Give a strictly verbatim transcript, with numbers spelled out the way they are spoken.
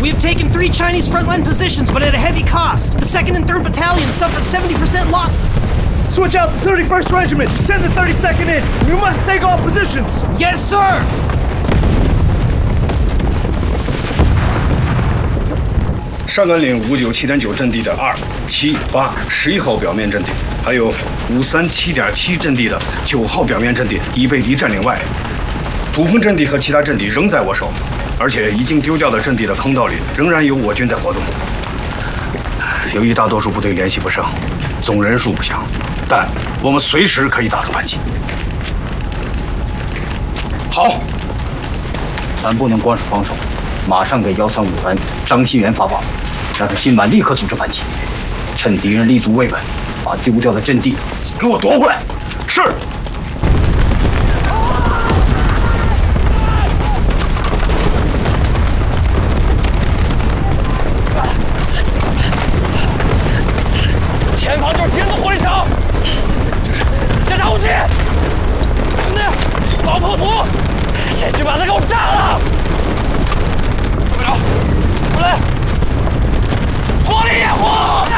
We have taken three Chinese frontline positions, but at a heavy cost. The second and third battalions suffered seventy percent losses. Switch out the thirty-first Regiment. Send the thirty-second in. We must take all positions. Yes, sir. 上甘岭五九七点九阵地的二、七、八、十一号表面阵地，还有五三七点七阵地的九号表面阵地已被敌占领外。主峰阵地和其他阵地仍在我手，而且已经丢掉的阵地的坑道里仍然有我军在活动。由于大多数部队联系不上，总人数不详，但我们随时可以打出反击。 好，咱不能光是防守，马上给幺三五团张新元发报，让他今晚立刻组织反击，趁敌人立足未稳，把丢掉的阵地给我夺回来。 是。 前方就是敌人的火力场，检查武器，兄弟，爆破图，先去把它给我炸了！